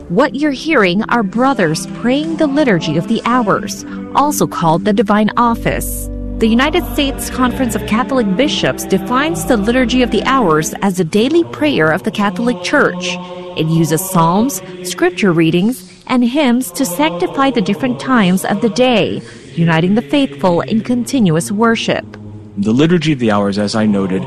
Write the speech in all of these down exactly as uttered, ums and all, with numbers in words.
What you're hearing are brothers praying the Liturgy of the Hours, also called the Divine Office. The United States Conference of Catholic Bishops defines the Liturgy of the Hours as the daily prayer of the Catholic Church. It uses psalms, scripture readings, and hymns to sanctify the different times of the day, uniting the faithful in continuous worship. The Liturgy of the Hours, as I noted,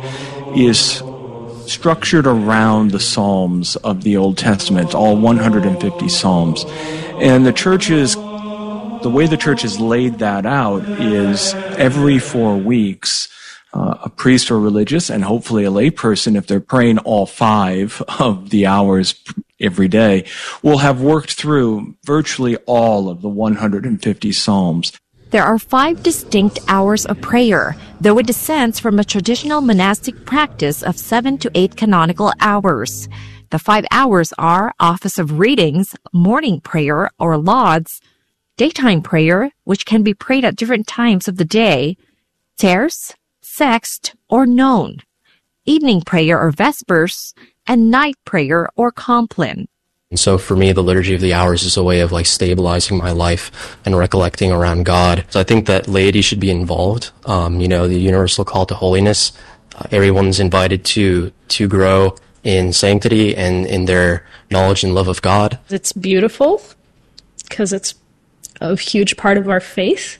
is structured around the Psalms of the Old Testament, all one hundred fifty Psalms. And the Church is The way the Church has laid that out is every four weeks, uh, a priest or religious, and hopefully a layperson, if they're praying all five of the hours every day, will have worked through virtually all of the one hundred fifty Psalms. There are five distinct hours of prayer, though it descends from a traditional monastic practice of seven to eight canonical hours. The five hours are Office of Readings, Morning Prayer or Lauds, Daytime Prayer, which can be prayed at different times of the day, Terce, Sext, or None, Evening Prayer or Vespers, and Night Prayer or Compline. And so for me, the Liturgy of the Hours is a way of like stabilizing my life and recollecting around God. So I think that laity should be involved. Um, you know, the universal call to holiness. Uh, everyone's invited to to grow in sanctity and in their knowledge and love of God. It's beautiful because it's a huge part of our faith.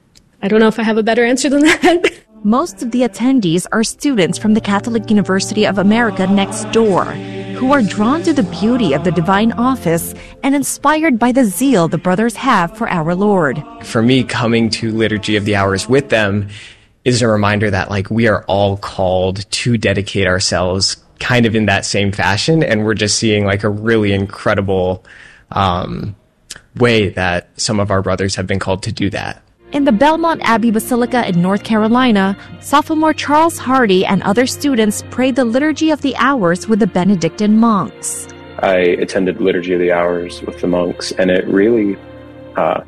I don't know if I have a better answer than that. Most of the attendees are students from the Catholic University of America next door, who are drawn to the beauty of the Divine Office and inspired by the zeal the brothers have for our Lord. For me, coming to Liturgy of the Hours with them is a reminder that like we are all called to dedicate ourselves kind of in that same fashion, and we're just seeing like a really incredible um, way that some of our brothers have been called to do that. In the Belmont Abbey Basilica in North Carolina, sophomore Charles Hardy and other students prayed the Liturgy of the Hours with the Benedictine monks. I attended Liturgy of the Hours with the monks, and it really uh,